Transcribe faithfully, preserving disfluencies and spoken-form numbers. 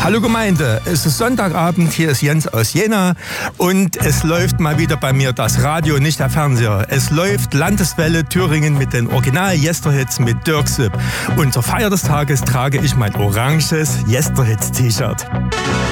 Hallo Gemeinde, es ist Sonntagabend, hier ist Jens aus Jena und es läuft mal wieder bei mir das Radio, nicht der Fernseher. Es läuft Landeswelle Thüringen mit den Original-Yesterhits mit Dirk Sipp. Und zur Feier des Tages trage ich mein oranges Yesterhits-T-Shirt.